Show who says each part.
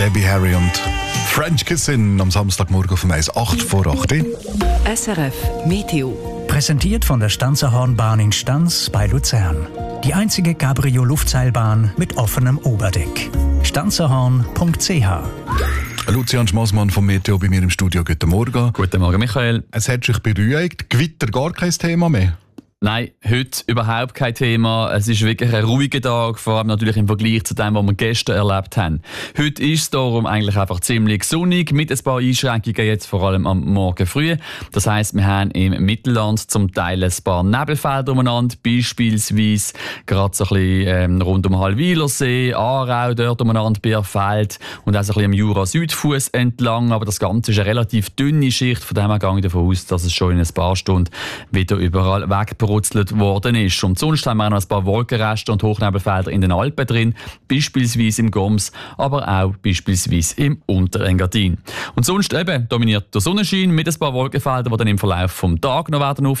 Speaker 1: Debbie Harry und French Kissin am Samstagmorgen auf dem 1:08 vor 8.
Speaker 2: SRF Meteo.
Speaker 3: Präsentiert von der Stanzerhornbahn in Stanz bei Luzern. Die einzige Cabrio-Luftseilbahn mit offenem Oberdeck. stanzerhorn.ch.
Speaker 1: Lucian Schmassmann vom Meteo bei mir im Studio. Guten Morgen.
Speaker 4: Guten Morgen, Michael.
Speaker 1: Es hat sich beruhigt. Gewitter gar kein Thema mehr.
Speaker 4: Nein, heute überhaupt kein Thema. Es ist wirklich ein ruhiger Tag, vor allem natürlich im Vergleich zu dem, was wir gestern erlebt haben. Heute ist es darum eigentlich einfach ziemlich sonnig, mit ein paar Einschränkungen jetzt vor allem am Morgen früh. Das heisst, wir haben im Mittelland zum Teil ein paar Nebelfelder umeinander, beispielsweise gerade so ein bisschen rund um Hallwilersee, Aarau dort umeinander, Bierfeld und auch so ein bisschen am Jura-Südfuss entlang. Aber das Ganze ist eine relativ dünne Schicht, von dem her gehe ich davon aus, dass es schon in ein paar Stunden wieder überall wegberuht worden ist. Und sonst haben wir noch ein paar Wolkenreste und Hochnebelfelder in den Alpen drin, beispielsweise im Goms, aber auch beispielsweise im Unterengadin. Und sonst eben dominiert der Sonnenschein mit ein paar Wolkenfeldern, die dann im Verlauf des Tages noch werden